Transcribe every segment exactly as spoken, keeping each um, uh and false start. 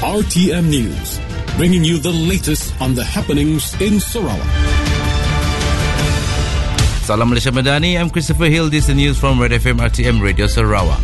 R T M News, bringing you the latest on the happenings in Sarawak. Salam Malaysia Madani, I'm Christopher Hill. This is the news from Red F M R T M Radio Sarawak.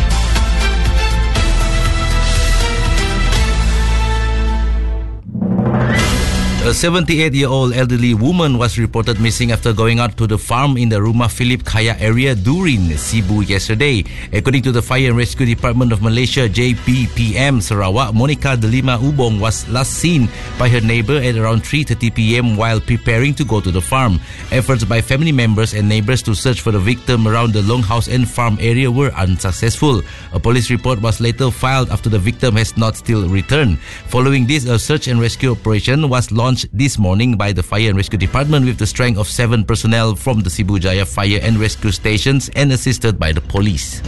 A seventy-eight-year-old elderly woman was reported missing after going out to the farm in the Rumah Philip Kaya area, Durin, Cebu yesterday. According to the Fire and Rescue Department of Malaysia, J P P M Sarawak, Monica Delima Ubong was last seen by her neighbor at around three thirty p.m. while preparing to go to the farm. Efforts by family members and neighbors to search for the victim around the Longhouse and farm area were unsuccessful. A police report was later filed after the victim has not still returned. Following this, a search and rescue operation was launched this morning by the Fire and Rescue Department with the strength of seven personnel from the Cebu Jaya Fire and Rescue stations and assisted by the police.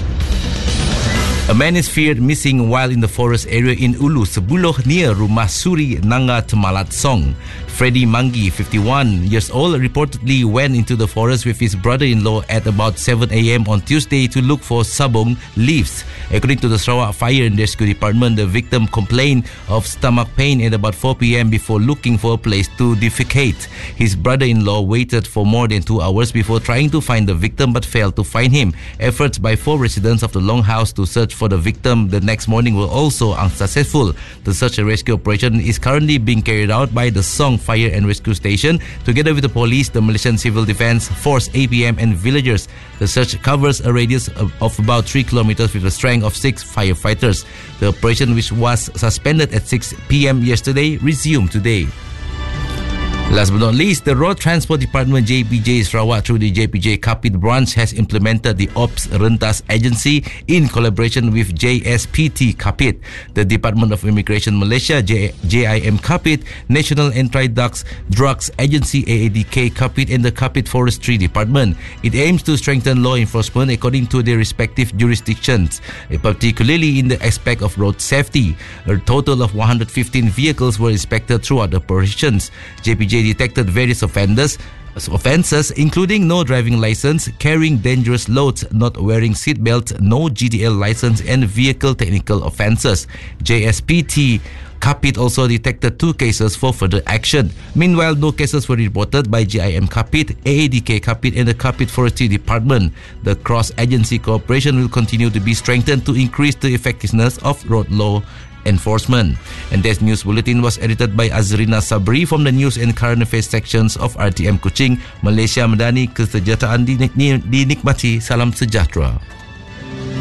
A man is feared missing while in the forest area in Ulu Sebuloh near Rumah Suri Nanga Temalat Song. Freddy Mangi, fifty-one years old, reportedly went into the forest with his brother-in-law at about seven a.m. on Tuesday to look for sabong leaves. According to the Sarawak Fire and Rescue Department, the victim complained of stomach pain at about four p.m. before looking for a place to defecate. His brother-in-law waited for more than two hours before trying to find the victim but failed to find him. Efforts by four residents of the Longhouse to search for the victim the next morning were also unsuccessful. The search and rescue operation is currently being carried out by the Song Fire and Rescue Station together with the police, the Malaysian Civil Defence Force A P M and villagers. The search covers a radius of, of about three kilometers with a strength of six firefighters. The operation, which was suspended at six p.m. yesterday, resumed today. Last but not least, the Road Transport Department J P J Sarawak through the J P J Kapit branch has implemented the Ops Rentas Agency in collaboration with J S P T Kapit, the Department of Immigration Malaysia, J- JIM Kapit, National Anti-Drugs Drugs Agency A A D K Kapit and the Kapit Forestry Department. It aims to strengthen law enforcement according to their respective jurisdictions, particularly in the aspect of road safety. A total of one hundred fifteen vehicles were inspected throughout the operations. J P J detected various offenders offences including no driving license, carrying dangerous loads, not wearing seatbelts, no G D L license and vehicle technical offences. J S P T Kapit also detected two cases for further action. Meanwhile, no cases were reported by J I M Kapit, A A D K Kapit and the Kapit Forestry Department. The cross-agency cooperation will continue to be strengthened to increase the effectiveness of road law enforcement. And this news bulletin was edited by Azrina Sabri from the News and Current Affairs sections of R T M Kuching. Malaysia Madani, kesejahteraan dinikmati. Salam sejahtera.